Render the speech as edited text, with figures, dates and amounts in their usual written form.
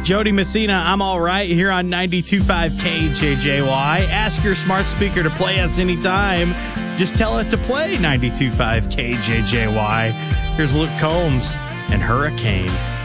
Jody Messina, I'm all right here on 92.5 KJJY. Ask your smart speaker to play us anytime. Just tell it to play 92.5 KJJY. Here's Luke Combs and Hurricane.